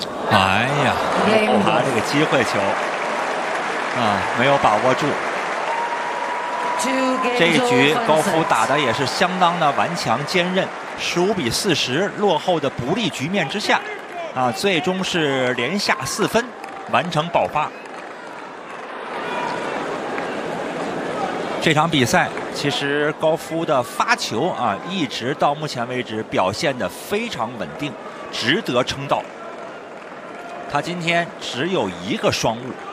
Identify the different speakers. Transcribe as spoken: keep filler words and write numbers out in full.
Speaker 1: 哎呀，他这个机会球啊，没有把握住。这一局高夫打的也是相当的顽强坚韧，十五比四十落后的不利局面之下，啊，最终是连下四分，完成爆发。这场比赛其实高夫的发球啊，一直到目前为止表现得非常稳定，值得称道。他今天只有一个双误。